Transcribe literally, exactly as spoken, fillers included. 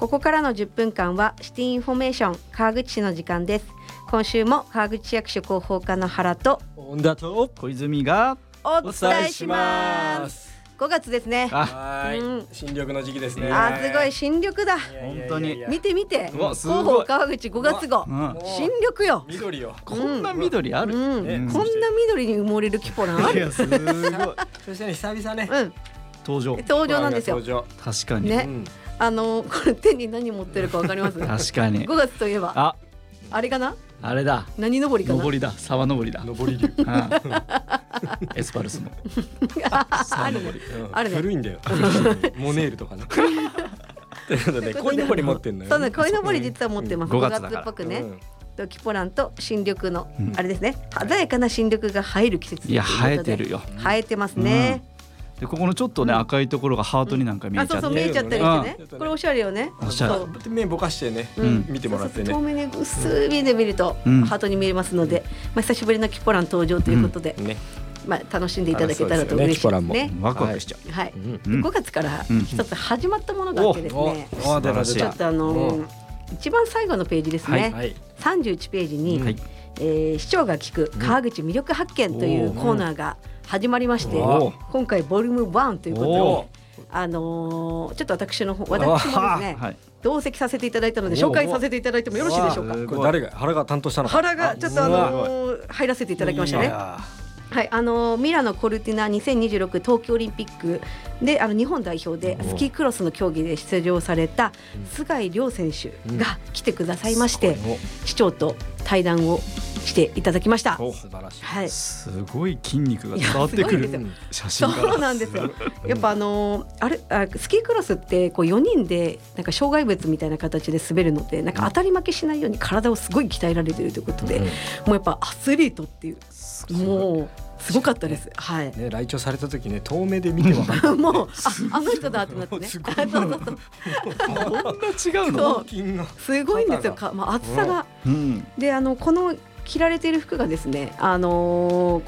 ここからのじゅっぷんかんはシティインフォメーション川口市の時間です。今週も川口市役所広報課の原と本田と小泉がお伝えします。ごがつですね。 はい、 うん、 新緑の時期ですね。 あ、すごい新緑だ。 本当に見て見て、 うわす広ごい報川口ごがつ号、 うん、 新緑よ。 緑よ。 こんな緑ある、 うんねうん、こんな緑に埋もれるキポランある。 いやすごいそしてね、久々ね、 うん、 登場登場なんですよ。 登場確かに、 ね、 うん、 あのこれ手に何持ってるかわかります？ 確かにごがつといえばああれかな、 あれだ何登りかな、 登りだ沢登りだ上り竜あエスパルスの沢登りあるね古いんだよモネールとかねということで鯉のぼり持ってんのよ。 そうね、鯉のぼり実は持ってます。 うんごがつごがつだからっぽくね、 うんとキポランと新緑の、 うんあれですね、鮮やかな新緑が映える季節といやいうことで生えてるよ生えてますね、 でここのちょっとね、 うん赤いところがハートになんか見あ、そうそうえちゃって、 見えちゃったりしてね、 うんこれおしゃれよね。 おしゃれそうで目ぼかしてね、 うん見てもらってね。 そうそうそう、遠目に薄い目で見ると、 うんハートに見えますので、まあ、久しぶりのキポラン登場ということで、 ね、 まあ、楽しんでいただけたらと嬉しいです楽しそうですよねね。 ワクワクしちゃう、 はい、 うんうんでごがつから一つ始まったものがあってですね、 お、出た出たちょっ。とあのー一番最後のページですね、 はい。 さんじゅういちページに、 はいえー市長が聞く川口魅力発見というコーナーが始まりまして、 おー今回ボリュームワンということおで、あのーちょっと私の方私もですねはい同席させていただいたので紹介させていただいてもよろしいでしょうか。 すごいこれ誰が原が担当したのか。 原がちょっとあのー入らせていただきましたね。 いやはい、あのミラノコルティナにせんにじゅうろく冬季オリンピックであの日本代表でスキークロスの競技で出場された菅井亮選手が来てくださいまして、市長と対談をしていただきました。 お素晴らしい。 はい、 すごい筋肉が伝わってくるいやすごい写真からそうなんですよ。やっぱあのーあれあスキークロスってこうよにんでなんか障害物みたいな形で滑るのでなんか当たり負けしないように体をすごい鍛えられているということで、 うんもうやっぱアスリートっていうもうすごかったです。はい。 ね、来庁された時ね、遠目で見ても分かる。 もうああの人だってなってね。 すごいそうそうそうこんな違うのそう筋がすごいんですよ。かまあ厚さがうんであのこの着られている服がですね、あのー